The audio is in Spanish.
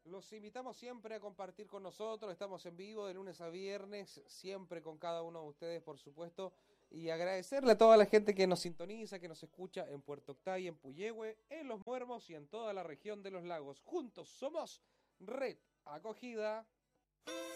Los invitamos siempre a compartir con nosotros, estamos en vivo de lunes a viernes, siempre con cada uno de ustedes, por supuesto, y agradecerle a toda la gente que nos sintoniza, que nos escucha en Puerto Octay, en Puyehue, en Los Muermos y en toda la región de los lagos. Juntos somos Red Acogida.